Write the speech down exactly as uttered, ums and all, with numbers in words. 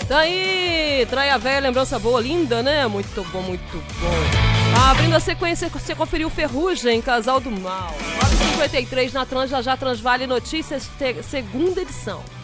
Tá aí, Traia Véia, lembrança boa, linda, né? Muito bom, muito bom. Abrindo a sequência, você conferiu Ferrugem, Casal do Mal. nove e cinquenta e três na Trans, já já Transvale Notícias, te, segunda edição.